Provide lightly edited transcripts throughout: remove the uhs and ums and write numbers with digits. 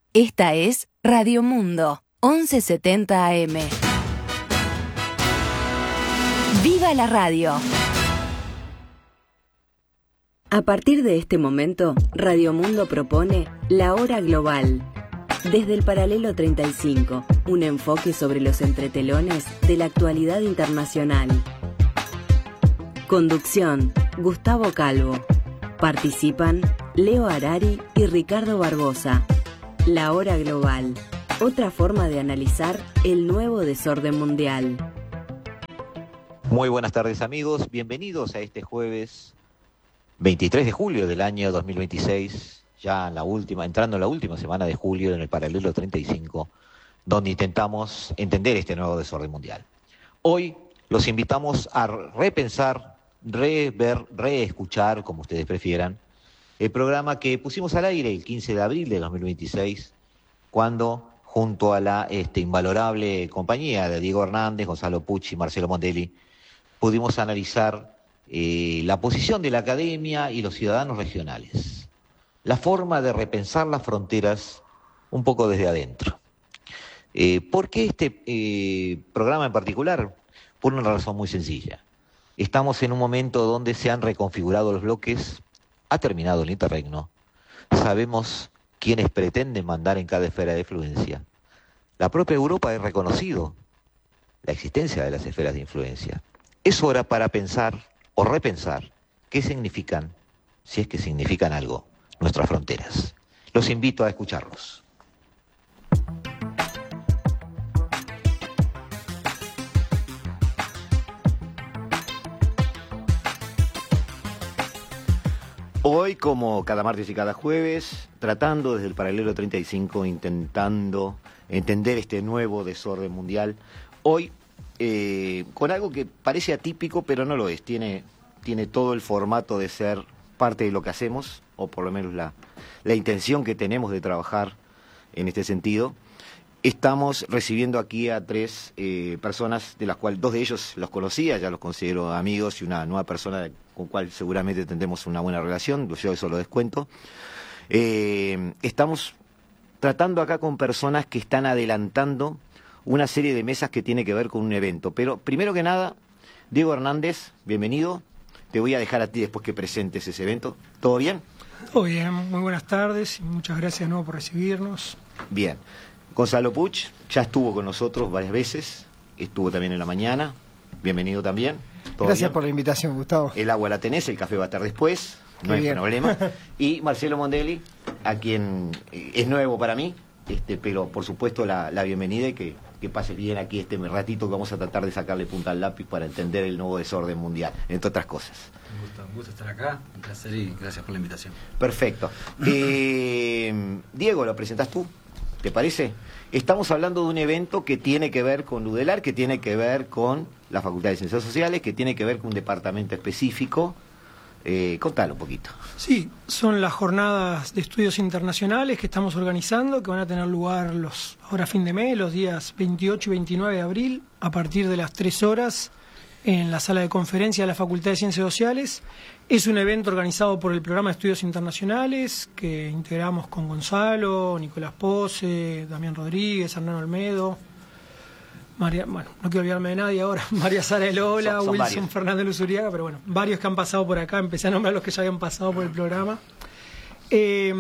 Esta es Radio Mundo, 1170 AM. ¡Viva la radio! A partir de este momento, Radio Mundo propone La Hora Global. Desde el paralelo 35, un enfoque sobre los entretelones de la actualidad internacional. Conducción, Gustavo Calvo. Participan Leo Harari y Ricardo Barbosa. La Hora Global, otra forma de analizar el nuevo desorden mundial. Muy buenas tardes, amigos, bienvenidos a este jueves 23 de julio del año 2026, ya entrando en la última semana de julio en el paralelo 35, donde intentamos entender este nuevo desorden mundial. Hoy los invitamos a repensar, rever, reescuchar, como ustedes prefieran, el programa que pusimos al aire el 15 de abril de 2026, cuando, junto a la invalorable compañía de Diego Hernández, Gonzalo Pucci y Marcelo Mondelli, pudimos analizar la posición de la academia y los ciudadanos regionales, la forma de repensar las fronteras un poco desde adentro. ¿Por qué este programa en particular? Por una razón muy sencilla. Estamos en un momento donde se han reconfigurado los bloques, ha terminado el interregno, sabemos quiénes pretenden mandar en cada esfera de influencia. La propia Europa ha reconocido la existencia de las esferas de influencia. Es hora para pensar o repensar qué significan, si es que significan algo, nuestras fronteras. Los invito a escucharlos. Hoy, como cada martes y cada jueves, tratando desde el paralelo 35, intentando entender este nuevo desorden mundial, hoy con algo que parece atípico, pero no lo es. Tiene todo el formato de ser parte de lo que hacemos, o por lo menos la intención que tenemos de trabajar en este sentido. Estamos recibiendo aquí a tres personas, de las cuales dos de ellos los conocía, ya los considero amigos, y una nueva persona con cual seguramente tendremos una buena relación, yo eso lo descuento. Estamos tratando acá con personas que están adelantando una serie de mesas que tiene que ver con un evento. Pero primero que nada, Diego Hernández, bienvenido. Te voy a dejar a ti después que presentes ese evento. ¿Todo bien? Todo bien, muy buenas tardes y muchas gracias de nuevo por recibirnos. Bien. Gonzalo Pucci ya estuvo con nosotros varias veces, estuvo también en la mañana. Bienvenido también. Gracias bien por la invitación, Gustavo. El agua la tenés, el café va a estar después, no hay problema. Y Marcelo Mondelli, a quien es nuevo para mí, pero por supuesto la bienvenida y que pases bien aquí este ratito que vamos a tratar de sacarle punta al lápiz para entender el nuevo desorden mundial, entre otras cosas. Un gusto estar acá, un placer y gracias por la invitación. Perfecto. Diego, ¿lo presentás tú? ¿Te parece? Estamos hablando de un evento que tiene que ver con Ludelar, que tiene que ver con la Facultad de Ciencias Sociales, que tiene que ver con un departamento específico. Contalo un poquito. Sí, son las jornadas de estudios internacionales que estamos organizando, que van a tener lugar ahora a fin de mes, los días 28 y 29 de abril, a partir de las 3 horas, en la sala de conferencia de la Facultad de Ciencias Sociales. Es un evento organizado por el Programa de Estudios Internacionales, que integramos con Gonzalo, Nicolás Pose, Damián Rodríguez, Hernán Olmedo, no quiero olvidarme de nadie ahora, María Sara Elola, son Wilson varios. Fernández Luzuriaga, pero bueno, varios que han pasado por acá, empecé a nombrar los que ya habían pasado por el programa. Es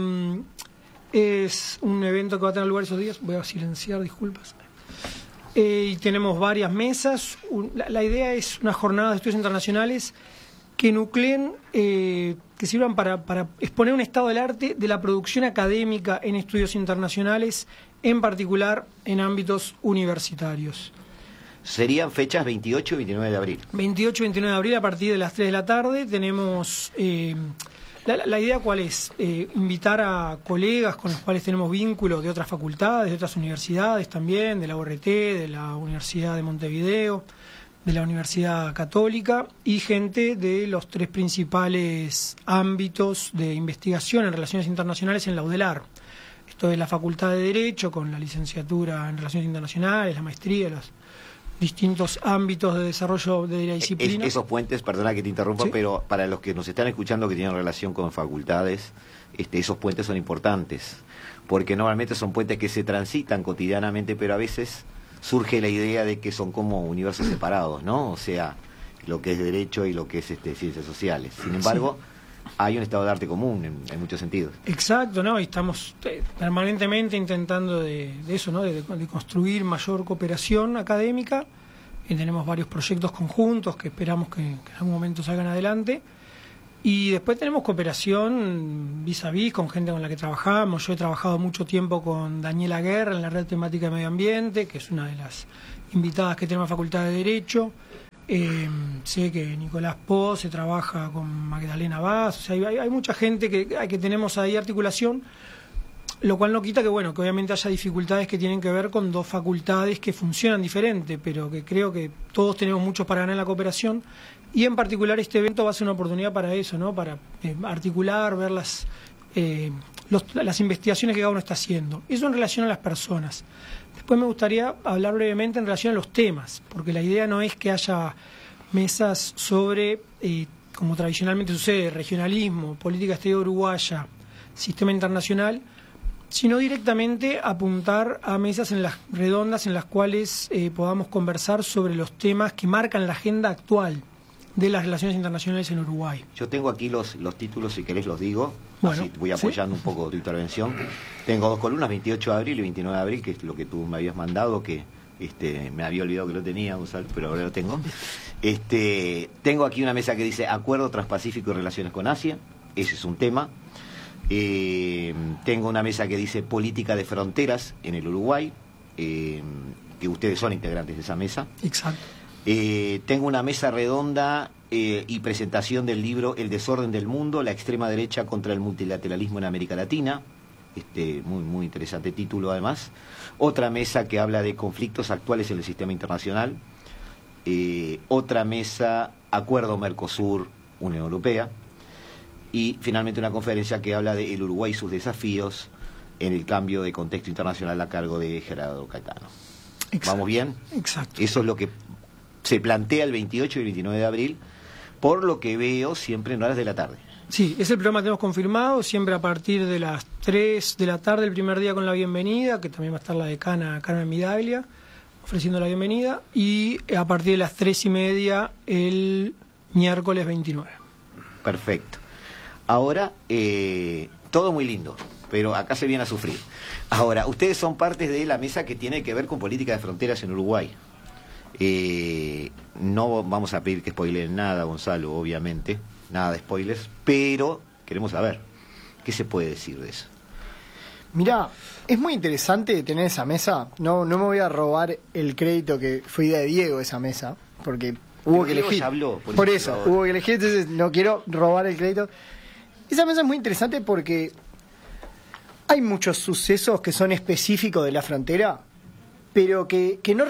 un evento que va a tener lugar esos días, voy a silenciar, disculpas. Y tenemos varias mesas. La idea es una jornada de estudios internacionales que nucleen, que sirvan para exponer un estado del arte de la producción académica en estudios internacionales, en particular en ámbitos universitarios. Serían fechas 28 y 29 de abril. 28 y 29 de abril a partir de las 3 de la tarde. Tenemos... La idea, ¿cuál es? Invitar a colegas con los cuales tenemos vínculos de otras facultades, de otras universidades también, de la URT, de la Universidad de Montevideo, de la Universidad Católica, y gente de los 3 principales ámbitos de investigación en relaciones internacionales en la UDELAR. Esto es la Facultad de Derecho, con la licenciatura en Relaciones Internacionales, la maestría, los distintos ámbitos de desarrollo de la disciplina. Esos puentes, perdona que te interrumpa, ¿Sí? pero para los que nos están escuchando que tienen relación con facultades, esos puentes son importantes, porque normalmente son puentes que se transitan cotidianamente, pero a veces surge la idea de que son como universos separados, ¿no? O sea, lo que es derecho y lo que es ciencias sociales. Sin embargo, hay un estado de arte común en muchos sentidos. Exacto, ¿no? Y estamos permanentemente intentando de eso, ¿no? De construir mayor cooperación académica. Y tenemos varios proyectos conjuntos que esperamos que en algún momento salgan adelante. Y después tenemos cooperación vis a vis con gente con la que trabajamos. Yo he trabajado mucho tiempo con Daniela Guerra en la red temática de medio ambiente, que es una de las invitadas que tenemos en la Facultad de Derecho. Sé que Nicolás Poz se trabaja con Magdalena Vaz, o sea, hay mucha gente que tenemos ahí articulación, lo cual no quita que obviamente haya dificultades que tienen que ver con dos facultades que funcionan diferente, pero que creo que todos tenemos mucho para ganar en la cooperación, y en particular este evento va a ser una oportunidad para eso, ¿no? Para articular, ver las investigaciones que cada uno está haciendo. Eso en relación a las personas. Después me gustaría hablar brevemente en relación a los temas, porque la idea no es que haya mesas sobre, como tradicionalmente sucede, regionalismo, política exterior uruguaya, sistema internacional, sino directamente apuntar a mesas redondas en las cuales podamos conversar sobre los temas que marcan la agenda actual de las relaciones internacionales en Uruguay. Yo tengo aquí los títulos, si querés los digo, bueno, así voy apoyando un poco tu intervención. Tengo dos columnas, 28 de abril y 29 de abril, que es lo que tú me habías mandado, que me había olvidado que lo tenía, Gonzalo, pero ahora lo tengo. Tengo aquí una mesa que dice Acuerdo Transpacífico y Relaciones con Asia, ese es un tema. Tengo una mesa que dice Política de Fronteras en el Uruguay, que ustedes son integrantes de esa mesa. Exacto. Tengo una mesa redonda y presentación del libro El desorden del mundo, la extrema derecha contra el multilateralismo en América Latina. Muy, muy interesante título además. Otra mesa que habla de conflictos actuales en el sistema internacional. Otra mesa, Acuerdo Mercosur-Unión Europea. Y finalmente una conferencia que habla de el Uruguay y sus desafíos en el cambio de contexto internacional a cargo de Gerardo Caetano. Exacto. ¿Vamos bien? Exacto. Eso es lo que se plantea el 28 y el 29 de abril, por lo que veo siempre en horas de la tarde. Sí, ese es el programa que tenemos confirmado, siempre a partir de las 3 de la tarde, el primer día con la bienvenida, que también va a estar la decana Carmen Midaglia, ofreciendo la bienvenida, y a partir de las 3:30 el miércoles 29. Perfecto. Ahora, todo muy lindo, pero acá se viene a sufrir. Ahora, ustedes son parte de la mesa que tiene que ver con política de fronteras en Uruguay. No vamos a pedir que spoileen nada, Gonzalo, obviamente, nada de spoilers, pero queremos saber, ¿qué se puede decir de eso? Mirá, es muy interesante tener esa mesa. No me voy a robar el crédito que fue idea de Diego esa mesa, porque hubo que elegir. Por eso, hubo que elegir, entonces no quiero robar el crédito. Esa mesa es muy interesante porque hay muchos sucesos que son específicos de la frontera, pero que no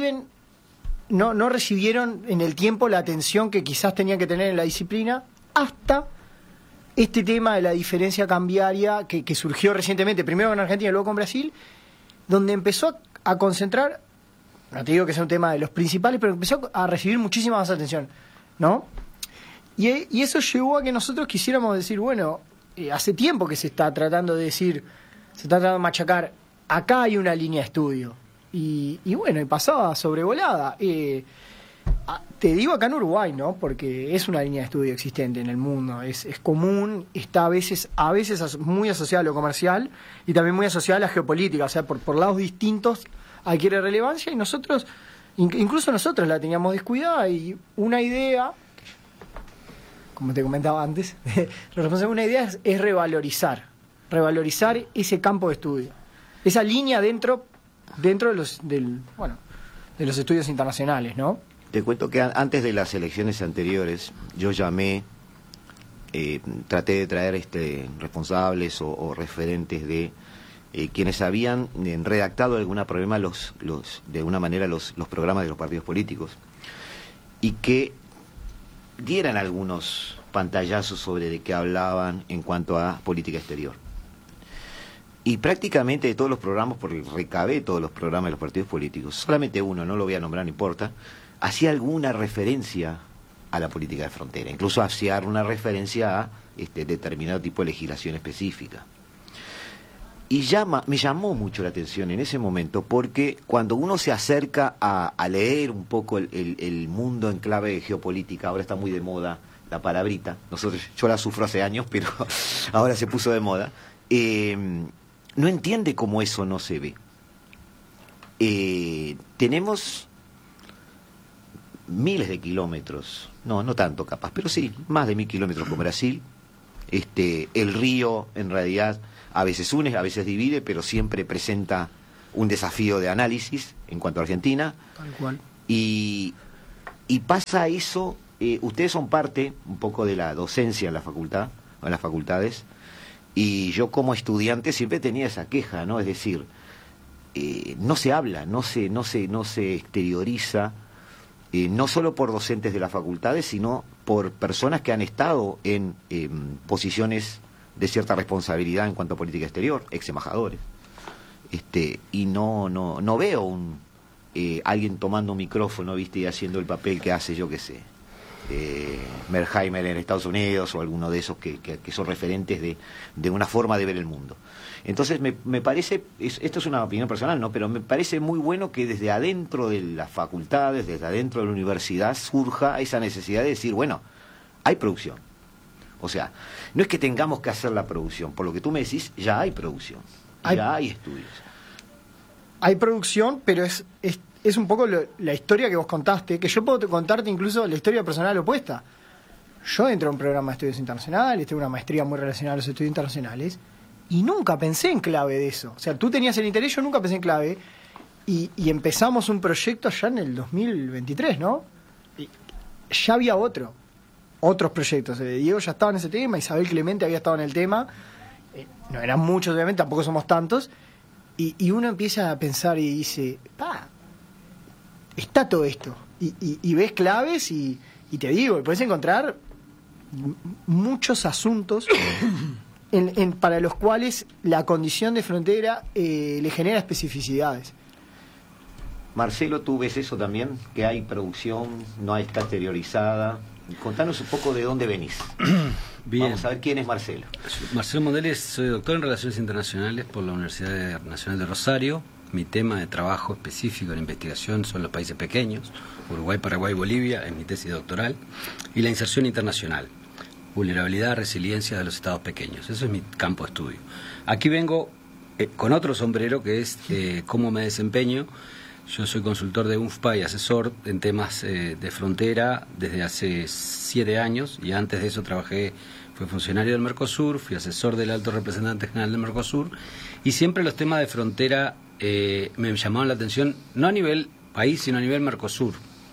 recibieron en el tiempo la atención que quizás tenían que tener en la disciplina, hasta este tema de la diferencia cambiaria que surgió recientemente, primero con Argentina y luego con Brasil, donde empezó a concentrar, no te digo que sea un tema de los principales, pero empezó a recibir muchísima más atención, ¿no? Y eso llevó a que nosotros quisiéramos decir, bueno, hace tiempo que se está tratando de decir, se está tratando de machacar, acá hay una línea de estudio. Y bueno, y pasaba sobrevolada. Te digo acá en Uruguay, ¿no? Porque es una línea de estudio existente en el mundo, es común, está a veces muy asociada a lo comercial y también muy asociada a la geopolítica, o sea, por lados distintos adquiere relevancia y nosotros, incluso nosotros la teníamos descuidada y una idea, como te comentaba antes, una idea es revalorizar ese campo de estudio, esa línea dentro de los estudios internacionales, ¿no? Te cuento que antes de las elecciones anteriores yo llamé, traté de traer responsables o referentes de quienes habían redactado de alguna problema de alguna manera los programas de los partidos políticos y que dieran algunos pantallazos sobre de qué hablaban en cuanto a política exterior. Y prácticamente de todos los programas, porque recabé todos los programas de los partidos políticos, solamente uno, no lo voy a nombrar, no importa, hacía alguna referencia a la política de frontera, incluso hacer una referencia a determinado tipo de legislación específica. Y me llamó mucho la atención en ese momento, porque cuando uno se acerca a leer un poco el mundo en clave de geopolítica, ahora está muy de moda la palabrita, yo la sufro hace años, pero ahora se puso de moda, no entiende cómo eso no se ve. Tenemos miles de kilómetros, no tanto capaz, pero sí, más de 1000 kilómetros con Brasil. El río en realidad a veces une, a veces divide, pero siempre presenta un desafío de análisis en cuanto a Argentina. Tal cual. Y pasa eso, ustedes son parte un poco de la docencia en la facultad, o en las facultades, y yo como estudiante siempre tenía esa queja, ¿no? Es decir, no se habla, no se exterioriza, no solo por docentes de las facultades, sino por personas que han estado en posiciones de cierta responsabilidad en cuanto a política exterior, ex embajadores. Y no veo alguien tomando un micrófono, ¿viste? Y haciendo el papel que hace, yo qué sé, Merkheimer en Estados Unidos, o alguno de esos que son referentes de una forma de ver el mundo. Entonces me parece, esto es una opinión personal, ¿no? Pero me parece muy bueno que desde adentro de las facultades, desde adentro de la universidad, surja esa necesidad de decir, bueno, hay producción. O sea, no es que tengamos que hacer la producción, por lo que tú me decís, ya hay producción, ya hay estudios. Hay producción, pero es un poco la historia que vos contaste, que yo puedo contarte incluso la historia personal opuesta. Yo entré a un programa de estudios internacionales, tengo una maestría muy relacionada a los estudios internacionales, y nunca pensé en clave de eso. O sea, tú tenías el interés, yo nunca pensé en clave, y empezamos un proyecto allá en el 2023, ¿no? Y ya había otros proyectos. Diego ya estaba en ese tema, Isabel Clemente había estado en el tema, no eran muchos obviamente, tampoco somos tantos, y uno empieza a pensar y dice, está todo esto, y ves claves y te digo, puedes encontrar muchos asuntos para los cuales la condición de frontera le genera especificidades. Marcelo, ¿tú ves eso también? Que hay producción, no está exteriorizada. Contanos un poco de dónde venís. Bien. Vamos a ver quién es Marcelo. Marcelo Mondeles, soy doctor en Relaciones Internacionales por la Universidad Nacional de Rosario. Mi tema de trabajo específico en investigación son los países pequeños, Uruguay, Paraguay, Bolivia, en mi tesis doctoral, y la inserción internacional, vulnerabilidad, resiliencia de los estados pequeños. Eso es mi campo de estudio. Aquí vengo con otro sombrero, que es cómo me desempeño. Yo soy consultor de UNFPA y asesor en temas de frontera desde hace 7 años, y antes de eso fui funcionario del Mercosur, fui asesor del alto representante general del Mercosur, y siempre los temas de frontera me llamaban la atención, no a nivel país, sino a nivel Mercosur.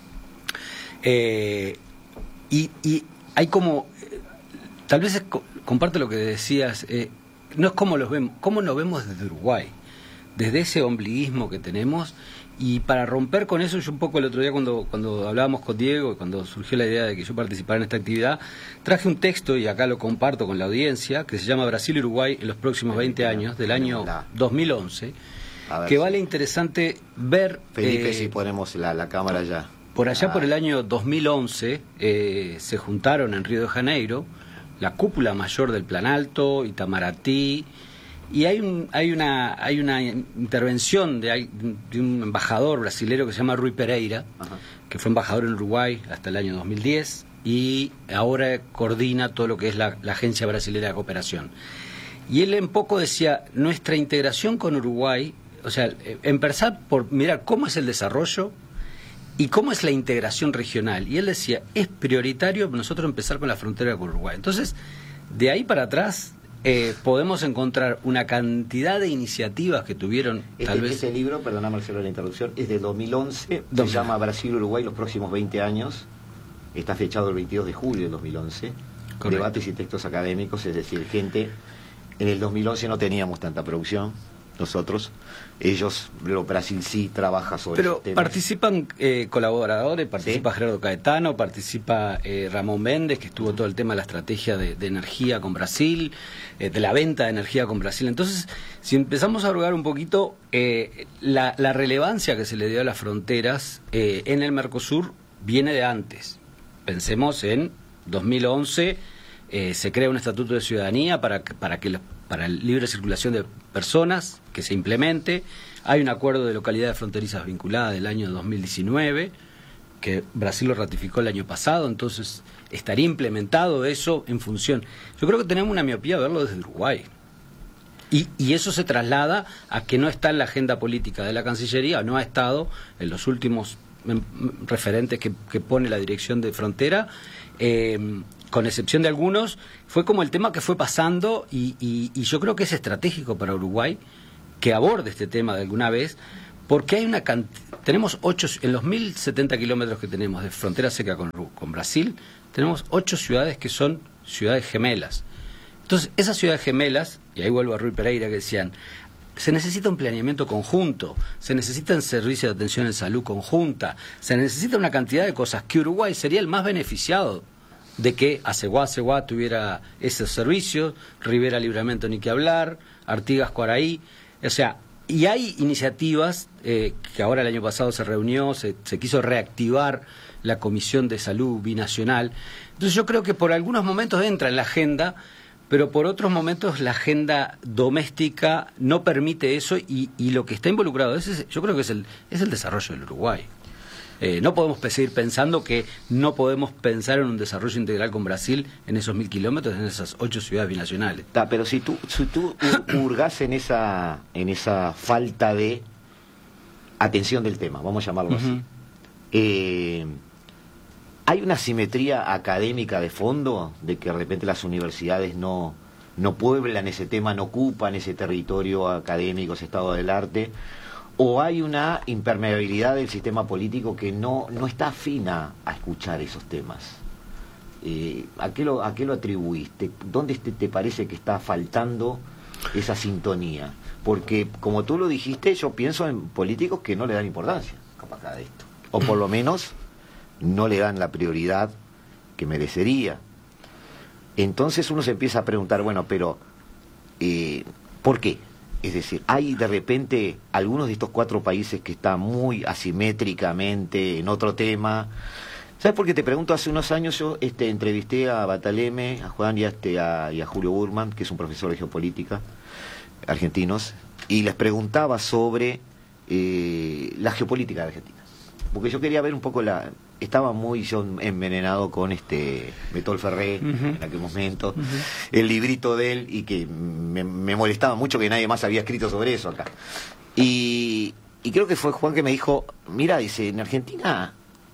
Y hay como, tal vez comparto lo que decías, no es cómo nos vemos desde Uruguay, desde ese ombliguismo que tenemos. Y para romper con eso, yo un poco el otro día cuando hablábamos con Diego, cuando surgió la idea de que yo participara en esta actividad, traje un texto, y acá lo comparto con la audiencia, que se llama Brasil y Uruguay en los próximos 20 años, del año 2011, que vale interesante ver... Felipe, si ponemos la cámara ya. Por allá por el año 2011 se juntaron en Río de Janeiro la cúpula mayor del Plan Alto, Itamaraty, y hay una intervención de un embajador brasilero que se llama Rui Pereira, que fue embajador en Uruguay hasta el año 2010 y ahora coordina todo lo que es la Agencia Brasilera de Cooperación. Y él un poco decía, nuestra integración con Uruguay, o sea, empezar por mirar cómo es el desarrollo y cómo es la integración regional. Y él decía, es prioritario nosotros empezar con la frontera con Uruguay. Entonces, de ahí para atrás... podemos encontrar una cantidad de iniciativas que tuvieron, tal vez... Este libro, perdona Marcelo la interrupción, es de 2011, se llama Brasil-Uruguay los próximos 20 años, está fechado el 22 de julio del 2011, correcto. Debates y textos académicos, es decir, gente, en el 2011 no teníamos tanta producción, nosotros, Brasil sí trabaja sobre pero esos temas. Participan colaboradores, participa ¿sí? Gerardo Caetano, participa Ramón Méndez, que estuvo todo el tema de la estrategia de energía con Brasil, de la venta de energía con Brasil. Entonces, si empezamos a abordar un poquito la relevancia que se le dio a las fronteras en el Mercosur, viene de antes. Pensemos en 2011, se crea un estatuto de ciudadanía para la libre circulación de personas, que se implemente. Hay un acuerdo de localidades fronterizas vinculadas del año 2019, que Brasil lo ratificó el año pasado, entonces estaría implementado eso en función. Yo creo que tenemos una miopía de verlo desde Uruguay. Y eso se traslada a que no está en la agenda política de la Cancillería, o no ha estado en los últimos referentes que pone la Dirección de Frontera, con excepción de algunos. Fue como el tema que fue pasando, y yo creo que es estratégico para Uruguay que aborde este tema de alguna vez, porque hay tenemos 8, en los 1070 kilómetros que tenemos de frontera seca con Brasil, tenemos 8 ciudades que son ciudades gemelas. Entonces, esas ciudades gemelas, y ahí vuelvo a Rui Pereira, que decían, se necesita un planeamiento conjunto, se necesitan servicios de atención en salud conjunta, se necesita una cantidad de cosas que Uruguay sería el más beneficiado de que Aceguá tuviera esos servicios, Rivera Libramento ni que hablar, Artigas Cuaraí, o sea, y hay iniciativas que ahora el año pasado se reunió, se quiso reactivar la Comisión de Salud Binacional. Entonces yo creo que por algunos momentos entra en la agenda, pero por otros momentos la agenda doméstica no permite eso, y lo que está involucrado yo creo que es el desarrollo del Uruguay. No podemos seguir pensando que no podemos pensar en un desarrollo integral con Brasil en esos 1000 kilómetros, en esas 8 ciudades binacionales. Pero si tú hurgás en esa falta de atención del tema, vamos a llamarlo así, ¿hay una simetría académica de fondo de que de repente las universidades no pueblan ese tema, no ocupan ese territorio académico, ese estado del arte? ¿O hay una impermeabilidad del sistema político que no está afina a escuchar esos temas? ¿A qué lo atribuiste? ¿Dónde te parece que está faltando esa sintonía? Porque, como tú lo dijiste, yo pienso en políticos que no le dan importancia capaz a esto, o por lo menos no le dan la prioridad que merecería. Entonces uno se empieza a preguntar, bueno, pero ¿por qué? Es decir, hay de repente algunos de estos 4 países que están muy asimétricamente en otro tema. ¿Sabes por qué te pregunto? Hace unos años yo entrevisté a Bataleme, a Juan y a Julio Burman, que es un profesor de geopolítica, argentinos, y les preguntaba sobre la geopolítica de Argentina. Porque yo quería ver un poco estaba muy yo envenenado con Metol Ferré en aquel momento, el librito de él, y que me molestaba mucho que nadie más había escrito sobre eso acá. Y creo que fue Juan que me dijo, mira, dice, en Argentina,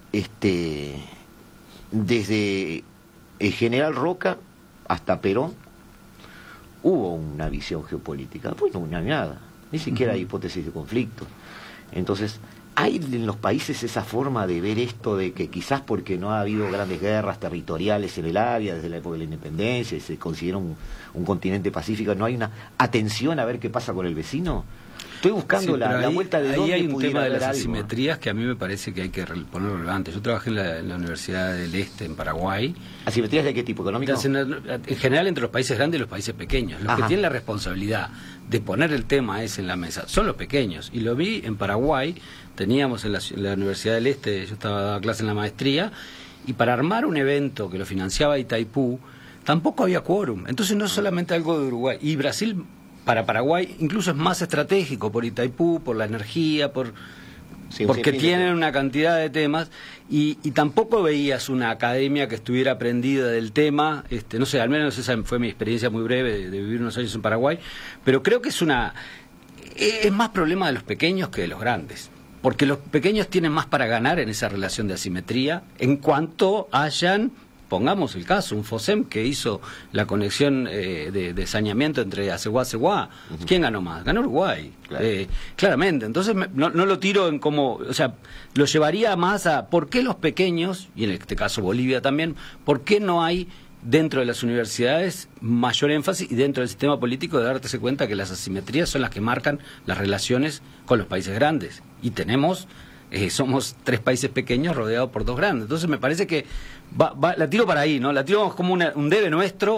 desde el general Roca hasta Perón, hubo una visión geopolítica. Pues no, nada, ni siquiera hay hipótesis de conflicto. Entonces, ¿hay en los países esa forma de ver esto de que quizás porque no ha habido grandes guerras territoriales en el área desde la época de la independencia y se considera un continente pacífico, no hay una atención a ver qué pasa con el vecino? Estoy buscando la vuelta de dónde hay un tema de las algo. asimetrías que a mí me parece que hay que poner relevante. Yo trabajé en la Universidad del Este, en Paraguay. ¿Asimetrías de qué tipo? ¿Económico? En general entre los países grandes y los países pequeños. Los que tienen la responsabilidad de poner el tema ese en la mesa son los pequeños. Y lo vi en Paraguay. Teníamos en la Universidad del Este, yo estaba dando clase en la maestría, y para armar un evento que lo financiaba Itaipú, tampoco había quórum. Entonces no es solamente algo de Uruguay. Y Brasil, para Paraguay, incluso es más estratégico por Itaipú, por la energía, porque tienen una cantidad de temas, y tampoco veías una academia que estuviera aprendida del tema. No sé, al menos esa fue mi experiencia muy breve de vivir unos años en Paraguay, pero creo que es más problema de los pequeños que de los grandes. Porque los pequeños tienen más para ganar en esa relación de asimetría en cuanto hayan, pongamos el caso, un FOSEM que hizo la conexión de saneamiento entre Aceguá. ¿Quién ganó más? Ganó Uruguay, claro. Claramente. Entonces no lo tiro en como, o sea, lo llevaría más a por qué los pequeños, y en este caso Bolivia también, por qué no hay dentro de las universidades mayor énfasis, y dentro del sistema político de darse cuenta que las asimetrías son las que marcan las relaciones con los países grandes. Y somos 3 países pequeños rodeados por 2 grandes. Entonces me parece que la tiro para ahí, ¿no? La tiro como un debe nuestro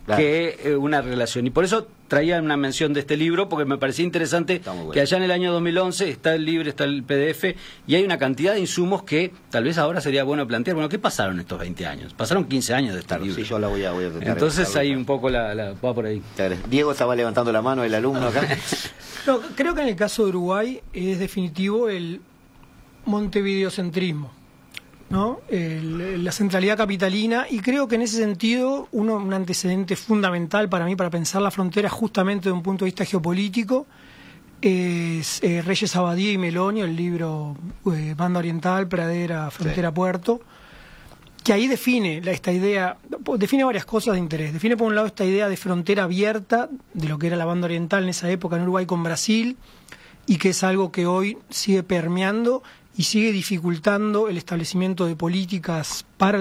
Claro. que una relación. Y por eso traía una mención de este libro, porque me parecía interesante Bueno. que allá en el año 2011 está el libro, está el PDF, y hay una cantidad de insumos que tal vez ahora sería bueno plantear. Bueno, ¿qué pasaron estos 20 años? Pasaron 15 años de este Claro, libro. sí, yo la voy a tratar. Entonces ahí un poco va por ahí. Diego estaba levantando la mano, el alumno acá. No, creo que en el caso de Uruguay es definitivo el montevideocentrismo, ¿no? La centralidad capitalina, y creo que en ese sentido un antecedente fundamental para mí para pensar la frontera justamente de un punto de vista geopolítico es Reyes Abadía y Melonio, el libro Banda Oriental, Pradera, Frontera, Puerto, que ahí define esta idea, define varias cosas de interés. Define por un lado esta idea de frontera abierta de lo que era la Banda Oriental en esa época en Uruguay con Brasil, y que es algo que hoy sigue permeando y sigue dificultando el establecimiento de políticas para